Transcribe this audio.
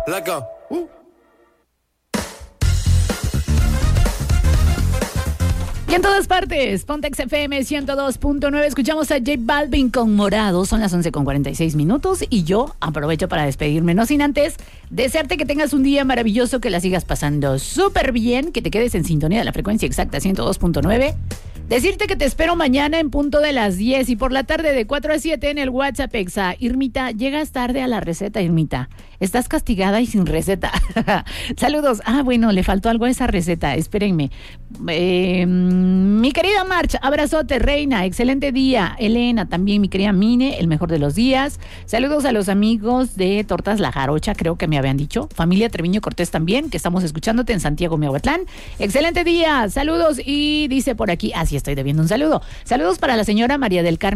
Let go. Y en todas partes, Pontex FM 102.9, escuchamos a J Balvin con Morado, son las 11:46 y yo aprovecho para despedirme, no sin antes desearte que tengas un día maravilloso, que la sigas pasando súper bien, que te quedes en sintonía de la frecuencia exacta 102.9. Decirte que te espero mañana en punto de las 10 y por la tarde de 4 a 7 en el WhatsApp Exa. Irmita, llegas tarde a la receta, Irmita. Estás castigada y sin receta. Saludos. Bueno, le faltó algo a esa receta. Espérenme. Mi querida March, abrazote, reina. Excelente día. Elena, también mi querida Mine, el mejor de los días. Saludos a los amigos de Tortas La Jarocha, creo que me habían dicho. Familia Treviño Cortés también, que estamos escuchándote en Santiago, Miahuatlán. Excelente día. Saludos. Y dice por aquí, así estoy debiendo un saludo. Saludos para la señora María del Carmen